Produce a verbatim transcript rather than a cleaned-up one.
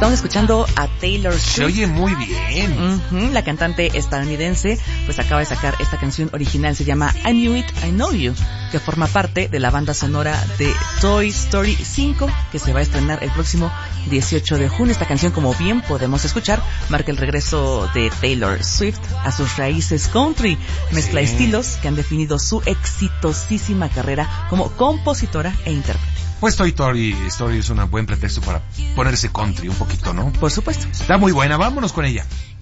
Estamos escuchando a Taylor Swift. Se oye muy bien. Uh-huh. La cantante estadounidense pues acaba de sacar esta canción original, se llama I Knew It, I Know You, que forma parte de la banda sonora de Toy Story cinco, que se va a estrenar el próximo dieciocho de junio. Esta canción, como bien podemos escuchar, marca el regreso de Taylor Swift a sus raíces country, mezcla sí. estilos que han definido su exitosísima carrera como compositora e intérprete. Pues Toy Story, Story es un buen pretexto para ponerse country un poquito, ¿no? Por supuesto. Está muy buena, vámonos con ella.